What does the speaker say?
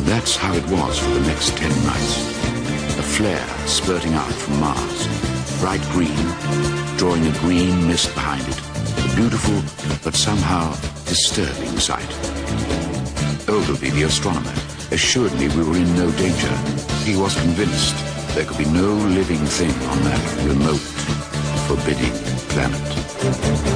That's how it was for the next 10 nights. A flare spurting out from Mars, bright green, drawing a green mist behind it. A beautiful, but somehow disturbing sight. Ogilvy, the astronomer, assured me we were in no danger. He was convinced there could be no living thing on that remote, forbidding planet.